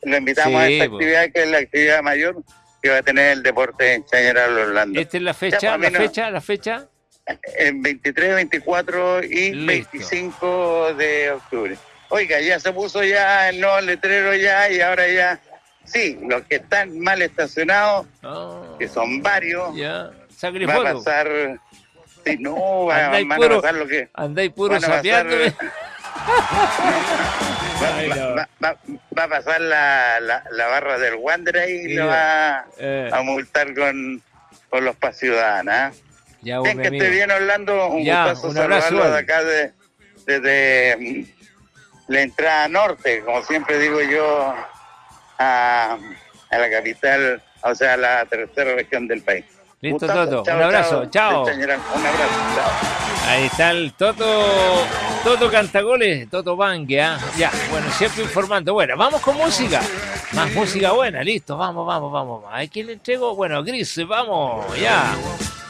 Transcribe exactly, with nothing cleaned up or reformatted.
lo invitamos Sí, a esta po. actividad, que es la actividad mayor que va a tener el deporte en Chañaral Orlando. Esta es la Ya, fecha, pues, a mí la no- fecha, la fecha. En veintitrés, veinticuatro y Listo. veinticinco de octubre. Oiga, ya se puso ya el nuevo letrero ya, y ahora ya, sí, los que están mal estacionados, Oh, que son varios, ya. va a Sacrifoto. pasar, sí, no, va- Andáis van puro, a pasar lo que... andáis puro van a pasar- sapeándome. Va, Ay, va- no. va- va- va a pasar la, la, la barra del Wander ahí y Sí, lo va eh. a multar con, con los Paz Ciudadanas. Ya, Bien, mi que amigo. esté bien, Orlando. Un Ya, gustazo un abrazo, saludarlo de vale. acá, de, desde mm, la entrada norte, como siempre digo yo, a, a la capital, o sea, a la tercera región del país. Listo, Gustazo. Toto. Chao, Un abrazo. Chao. de Chañaral. Un abrazo. Chao. Ahí está el Toto, Toto Cantagoles, Toto Banque, ¿ah? Ya, bueno, siempre informando. Bueno, vamos con música. Más música buena, listo, vamos, vamos, vamos. ¿A quién le entrego? Bueno, Gris, vamos, ya.